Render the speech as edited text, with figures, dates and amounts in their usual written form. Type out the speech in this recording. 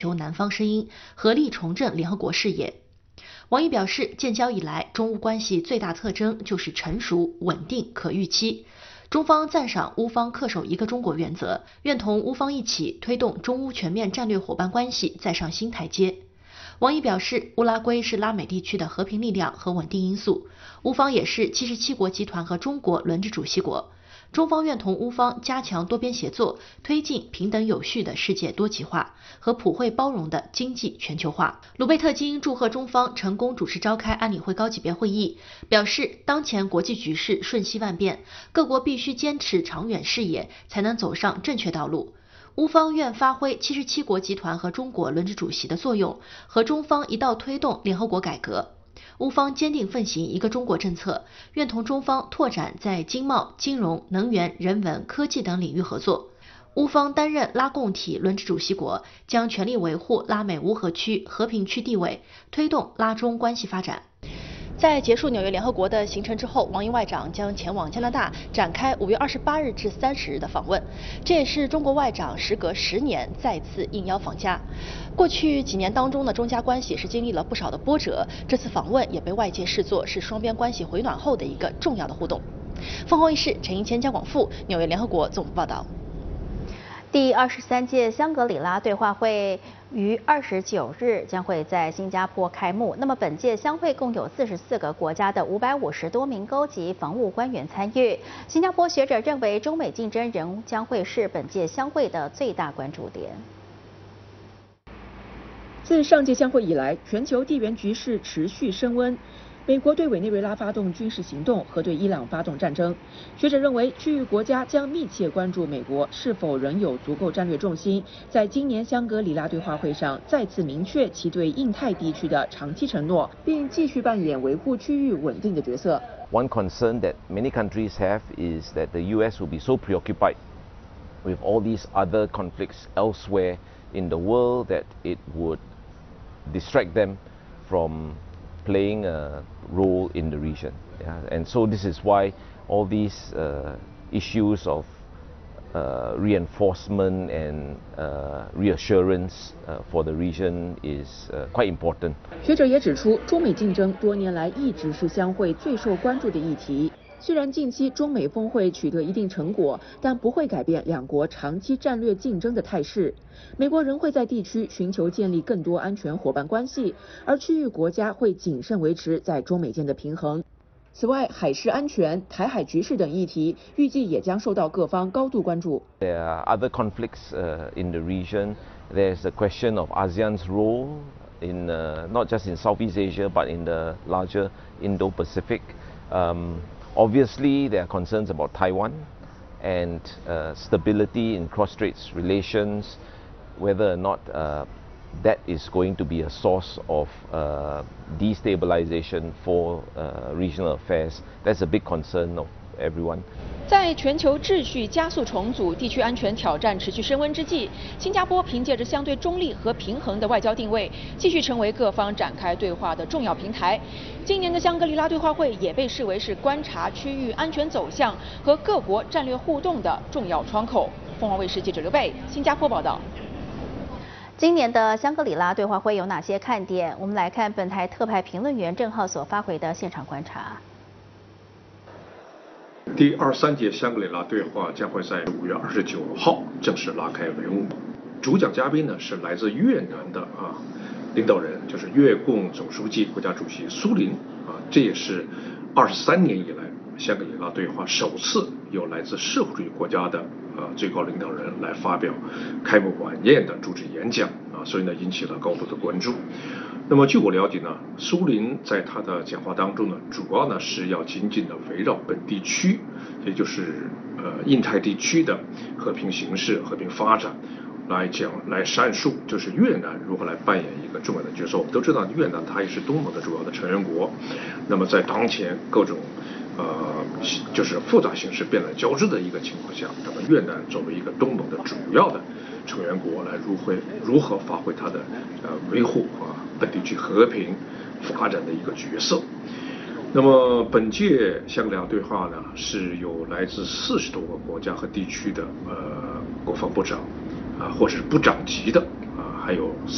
求南方声音，合力重振联合国视野。王毅表示，建交以来，中乌关系最大特征就是成熟、稳定、可预期。中方赞赏乌方恪守一个中国原则，愿同乌方一起推动中乌全面战略伙伴关系再上新台阶。王毅表示，乌拉圭是拉美地区的和平力量和稳定因素，乌方也是77国集团和中国轮值主席国。中方愿同乌方加强多边协作，推进平等有序的世界多极化和普惠包容的经济全球化。鲁贝特金祝贺中方成功主持召开安理会高级别会议，表示当前国际局势瞬息万变，各国必须坚持长远视野，才能走上正确道路。乌方愿发挥77国集团和中国轮值主席的作用，和中方一道推动联合国改革。乌方坚定奉行一个中国政策，愿同中方拓展在经贸、金融、能源、人文、科技等领域合作。乌方担任拉共体轮值主席国，将全力维护拉美乌合区和平区地位，推动拉中关系发展。在结束纽约联合国的行程之后，王毅外长将前往加拿大展开5月28日至30日的访问，这也是中国外长时隔10年再次应邀访加。过去几年当中呢，中加关系是经历了不少的波折，这次访问也被外界视作是双边关系回暖后的一个重要的互动。凤凰卫视陈一谦、姜广富，纽约联合国总部报道。 第23届香格里拉对话会于29日将会在新加坡开幕。那么本届香会共有44个国家的550多名高级防务官员参与。新加坡学者认为，中美竞争仍将会是本届香会的最大关注点。 自上届香会以来，全球地缘局势持续升温。美国对委内瑞拉发动军事行动和对伊朗发动战争，学者认为，区域国家将密切关注美国是否仍有足够战略重心，在今年香格里拉对话会上再次明确其对印太地区的长期承诺，并继续扮演维护区域稳定的角色。 One concern that many countries have is that the U.S. will be so preoccupied with all these other conflicts elsewhere in the world that it would distract them from playing a role in the region, and so this is why all these issues of reinforcement and reassurance for the region is quite important. 学者也指出，中美竞争多年来一直是香会最受关注的议题。虽然近期中美峰会取得一定成果，但不会改变两国长期战略竞争的态势。美国仍会在地区寻求建立更多安全伙伴关系，而区域国家会谨慎维持在中美间的平衡。此外，海事安全、台海局势等议题预计也将受到各方高度关注。 There are other conflicts in the region. There's the question of ASEAN's role in not just in Southeast Asia but in the larger Indo-Pacific. Obviously, there are concerns about Taiwan and stability in cross-straits relations, whether or not that is going to be a source of destabilization for regional affairs. That's a big concern of everyone. 在全球秩序加速重组、地区安全挑战持续升温之际，新加坡凭借着相对中立和平衡的外交定位，继续成为各方展开对话的重要平台。今年的香格里拉对话会也被视为是观察区域安全走向和各国战略互动的重要窗口。凤凰卫视记者刘贝，新加坡报道。 今年的香格里拉对话会有哪些看点？我们来看本台特派评论员郑浩所发回的现场观察。 第23届香格里拉对话将会在5月29号正式拉开帷幕。主讲嘉宾呢是来自越南的领导人，就是越共总书记、国家主席苏林这也是23年以来香格里拉对话首次有来自社会主义国家的最高领导人来发表开幕晚宴的主旨演讲所以呢引起了高度的关注。那么据我了解呢，苏林在他的讲话当中呢，主要呢是要紧紧的围绕本地区，也就是印太地区的和平形势、和平发展来阐述，就是越南如何来扮演一个重要的角色。我们都知道，越南它也是东盟的主要的成员国。那么在当前各种就是复杂形势变乱交织的一个情况下，那么越南作为一个东盟的主要的成员国，来如何发挥它的维护本地区和平发展的一个角色。那么本届香格里拉对话呢，是有来自40多个国家和地区的国防部长或者是部长级的还有